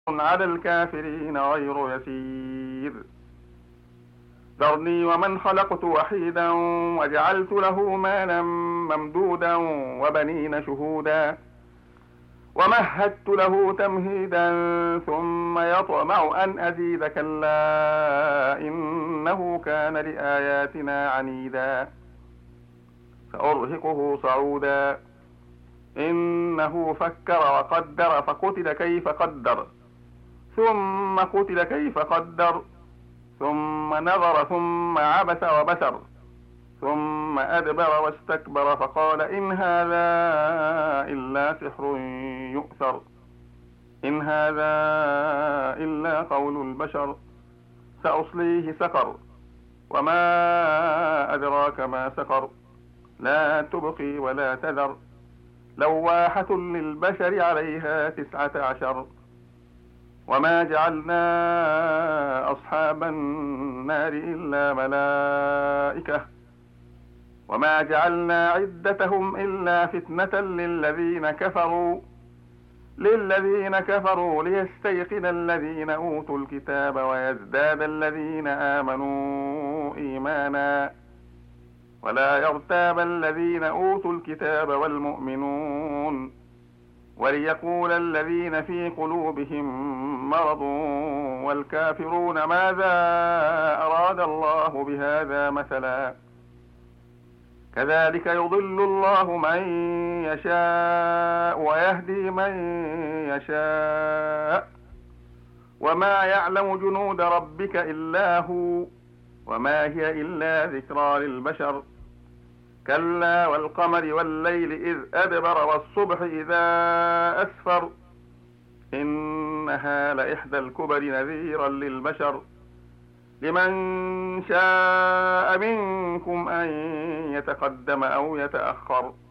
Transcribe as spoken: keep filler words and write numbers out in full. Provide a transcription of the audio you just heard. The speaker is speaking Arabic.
على الكافرين غير يسير. ذرني ومن خلقت وحيدا وجعلت له مالا ممدودا وبنين شهودا ومهدت له تمهيدا ثم يطمع أن أزيد كلا إنه كان لآياتنا عنيدا سأرهقه صعودا إنه فكر وقدر فقتل كيف قدر ثم قتل كيف قدر ثم نظر ثم عبس وبسر ثم أدبر واستكبر فقال إن هذا إلا سحر يؤثر إن هذا إلا قول البشر سأصليه سقر وما أدراك ما سقر لا تبقي ولا تذر لواحة للبشر عليها تسعة عشر وما جعلنا أصحاب النار إلا ملائكة وما جعلنا عدتهم إلا فتنة للذين كفروا للذين كفروا ليستيقن الذين أوتوا الكتاب ويزداد الذين آمنوا إيمانا ولا يرتاب الذين أوتوا الكتاب والمؤمنون وليقول الذين في قلوبهم مرض والكافرون ماذا أراد الله بهذا مثلا كذلك يضل الله من يشاء ويهدي من يشاء وما يعلم جنود ربك إلا هو وما هي إلا ذكرى للبشر كلا والقمر والليل إذ أدبر والصبح إذا أسفر إنها لإحدى الكبر نذيرا للبشر لمن شاء منكم أن يتقدم أو يتأخر